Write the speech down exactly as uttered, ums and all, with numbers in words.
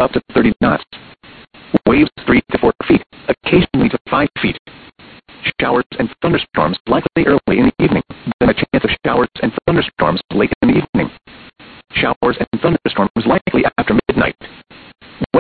up to thirty knots. Waves three to four feet, occasionally to five feet. Showers and thunderstorms likely early in the evening, then a chance of showers and thunderstorms late in the evening. Showers and thunderstorms likely after midnight,